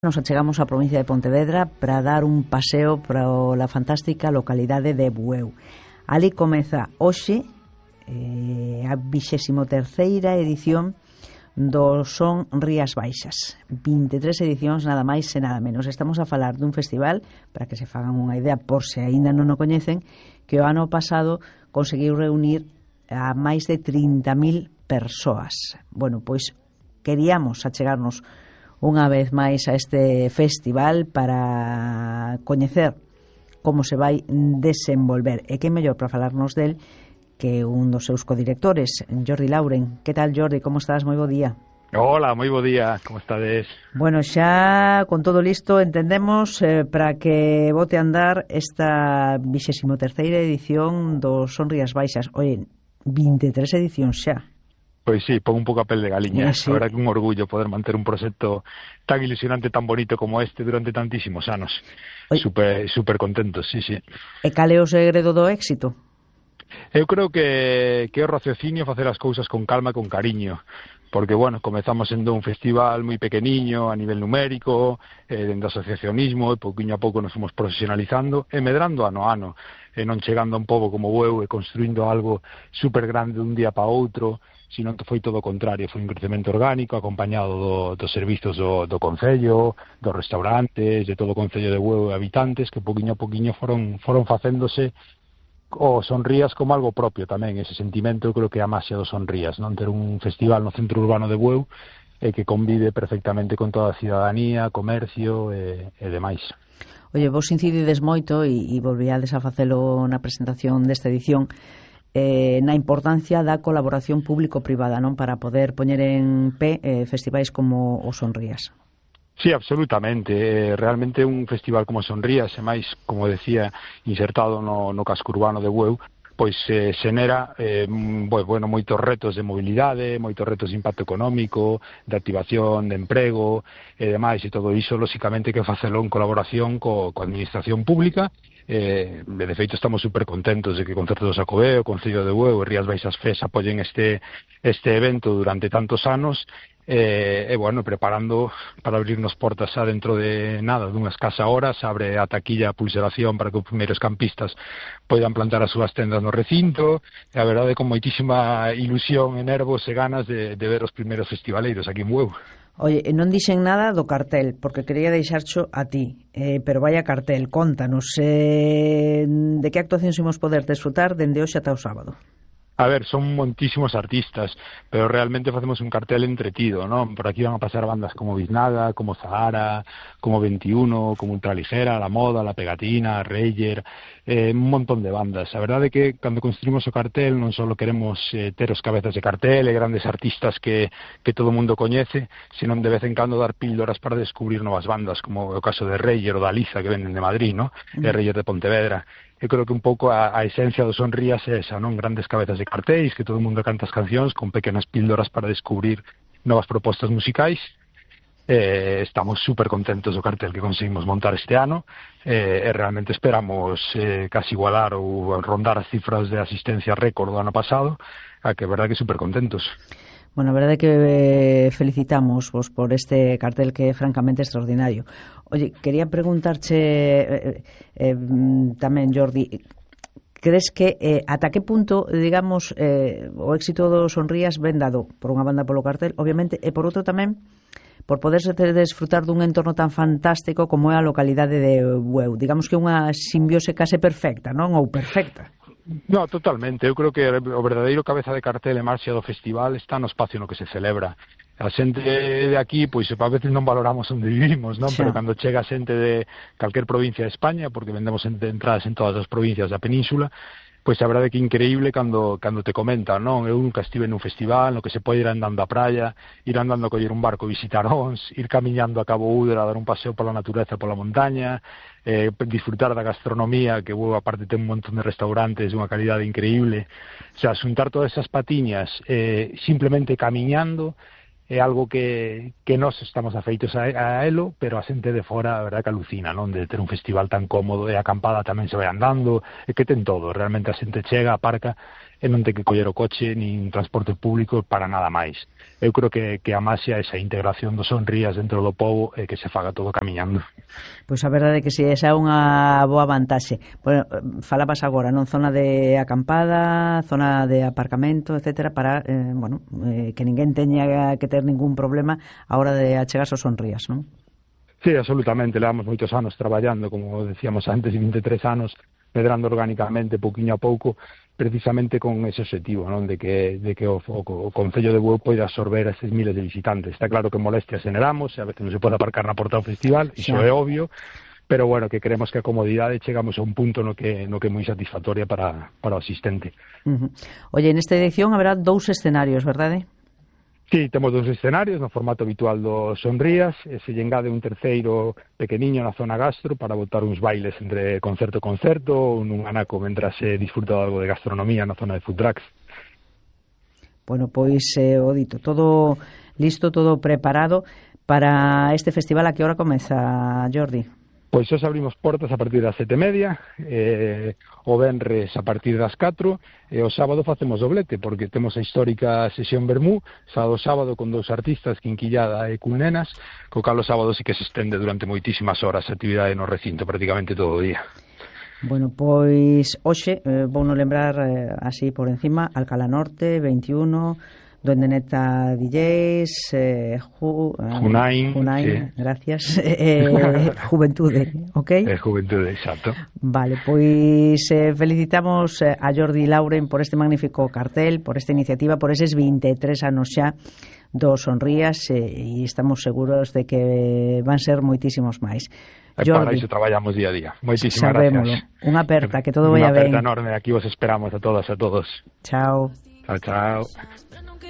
Nos achegamos á provincia de Pontevedra para dar un paseo para a fantástica localidade de Bueu. Ali comeza hoxe a 23ª edición do Son Rías Baixas. 23 edicións, nada máis e nada menos. Estamos a falar dun festival, para que se fagan unha idea por se aínda non o coñecen, que o ano pasado conseguiu reunir a máis de 30.000 persoas. Bueno, pois queríamos achegarnos unha vez máis a este festival para coñecer como se vai desenvolver. E que mellor para falarnos del que un dos seus codirectores, Jordi Lauren. Que tal, Jordi? Como estás? Moi bo día. Hola, moi bo día. Como estades? Bueno, xa con todo listo entendemos para que bote a andar esta 23ª edición do Son Rías Baixas. Oye, 23 edicións xa. Pois sí, pon un pouco a pel de galiña. Sí. A verdad que un orgullo poder manter un proxecto tan ilusionante, tan bonito como este durante tantísimos anos. Super contentos, sí. E cal é o segredo do éxito? Eu creo que é o raciocinio facer as cousas con calma e con cariño. Porque, bueno, comezamos sendo un festival moi pequeniño a nivel numérico, dentro do asociacionismo, e pouquinho a pouco nos fomos profesionalizando e medrando ano a ano, e non chegando a un pobo como Bueu e construindo algo super grande dun día para outro, sino que foi todo o contrario, foi un crecemento orgánico acompañado dos servizos do Concello, dos restaurantes, de todo o Concello de Bueu e habitantes, que pouquinho a pouquinho foron facéndose o Son Rías como algo propio tamén. Ese sentimento eu creo que é a máxia do Son Rías, non ter un festival no centro urbano de Bueu e que convive perfectamente con toda a cidadanía, comercio e demais. Oye, vos incidides moito e volvíades a facelo na presentación desta edición na importancia da colaboración público-privada, non, para poder poñer en pé festivais como o Son Rías. Sí, absolutamente. Realmente un festival como Son Rías, e máis, como decía, insertado no casco urbano de Bueu, pois xenera moitos retos de mobilidade, moitos retos de impacto económico, de activación, de emprego e demais, e todo iso, lóxicamente, que facelo en colaboración coa administración pública. De feito, estamos super contentos de que Concerto do Xacobeo, o Concello de Bueu e Rías Baixas FES apoyen este evento durante tantos anos, bueno, preparando para abrirnos portas xa dentro de nada, dunhas escasa horas, abre a taquilla a pulseración para que os primeiros campistas poidan plantar as súas tendas no recinto, e a verdade con moitísima ilusión e nervos e ganas de ver os primeiros festivaleiros aquí en Bueu. Oye, non dixen nada do cartel, porque quería deixarcho a ti, pero vaya cartel, contanos, de que actuacións imos poder desfrutar dende hoxe ata o sábado? A ver, son moitísimos artistas, pero realmente facemos un cartel entretido, non? Por aquí van a pasar bandas como Biznaga, como Zahara, como 21, como Ultraligera, La Moda, La Pegatina, Reyer, un montón de bandas. A verdade é que cando construimos o cartel non só queremos ter os cabezas de cartel e grandes artistas que todo o mundo coñece, senón de vez en cando dar píldoras para descubrir novas bandas, como o caso de Reyer ou da Liza, que venden de Madrid, non? E Reyer de Pontevedra. Eu creo que un pouco a esencia do Son Rías é esa, non? Grandes cabezas de cartéis, que todo o mundo canta as cancións con pequenas píldoras para descubrir novas propostas musicais. Estamos super contentos do cartel que conseguimos montar este ano, e realmente esperamos casi igualar ou rondar as cifras de asistencia récord do ano pasado, a que é verdade que super contentos. Bueno, a verdade é que felicitamos vos por este cartel que é francamente extraordinario. Oye, quería preguntarche tamén, Jordi, crees que ata que punto, digamos, o éxito do Son Rías ven dado por unha banda polo cartel, obviamente, e por outro tamén por poderse desfrutar dun entorno tan fantástico como é a localidade de Bueu? Digamos que unha simbiose case perfecta, non? Ou perfecta. No, totalmente. Eu creo que o verdadeiro cabeza de cartel e marcha do festival está no espacio no que se celebra. A xente de aquí, pois, a veces non valoramos onde vivimos, non? Sí. Pero cando chega xente de calquer provincia de España, porque vendemos entradas en todas as provincias da península, pois a verdade é que é increíble cando te comentan, non? Eu nunca estive nun festival no que se pode ir andando á praia, ir andando a coller un barco, visitar Ons, ir camiñando a Cabo Udra, dar un paseo pola natureza, pola montaña, disfrutar da gastronomía, que Bueu aparte ten un montón de restaurantes de unha calidade increíble. O sea, xuntar todas esas patiñas simplemente camiñando é algo que nós estamos afeitos a elo, pero a xente de fora, a verdade que alucina, non? De ter un festival tan cómodo, e a acampada tamén se vai andando, e que ten todo, realmente a xente chega, aparca, e non ter que coller o coche nin transporte público para nada máis. Eu creo que a máis é esa integración dos Sonrías dentro do pobo e que se faga todo camiñando. Pois a verdade é que si, esa é unha boa vantaxe. Bueno, falabas agora, non? Zona de acampada, zona de aparcamento, etcétera, para, que ninguén teña que ter ningún problema a hora de achegarse aos Sonrías, non? Sí, absolutamente, levamos moitos anos traballando, como decíamos antes, 23 anos, medrando orgánicamente, pouquiño a pouco, precisamente con ese objetivo, non? De que o Concello de Bueu poida absorber a eses miles de visitantes. Está claro que molestias generamos, a veces non se pode aparcar na porta do festival, iso é obvio, pero bueno, que creemos que a comodidade chegamos a un punto no que é moi satisfactoria para o asistente. Oye, nesta edición haberá 2 escenarios, verdade? Sí, temos 2 escenarios no formato habitual dos Sonrías, e se lle engade un terceiro pequeniño na zona gastro para botar uns bailes entre concerto e concerto, ou nun anaco mentras se disfruta algo de gastronomía na zona de food trucks. Bueno, pois o dito, todo listo, todo preparado para este festival. A que hora comeza, Jordi? Pois hoxe abrimos portas a partir das 7:30, o venres a partir das 4, e o sábado facemos doblete, porque temos a histórica sesión Vermú, sábado con 2 artistas, Quinquillada e Culnenas, co cal o sábado sí que se estende durante moitísimas horas a actividade no recinto, prácticamente todo o día. Bueno, pois hoxe, vouno lembrar así por encima, Alcalá Norte, 21... Duende Neta DJs, Junain, sí. Gracias, Juventude, ok? Juventude, exacto. Vale, pois felicitamos a Jordi Lauren por este magnífico cartel, por esta iniciativa, por eses 23 anos xa dos Sonrías, e estamos seguros de que van ser moitísimos máis. Jordi, para iso traballamos día a día. Moitísimas gracias. Unha aperta, que todo vaya ben. Unha aperta enorme, aquí vos esperamos a todas e a todos. Chao. Chao, chao.